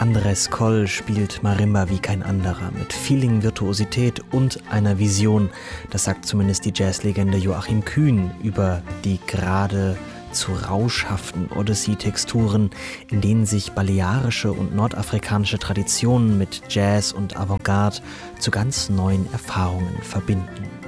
Andres Coll spielt Marimba wie kein anderer, mit Feeling, Virtuosität und einer Vision. Das sagt zumindest die Jazzlegende Joachim Kühn über die gerade zu rauschhaften Odyssey-Texturen, in denen sich balearische und nordafrikanische Traditionen mit Jazz und Avantgarde zu ganz neuen Erfahrungen verbinden.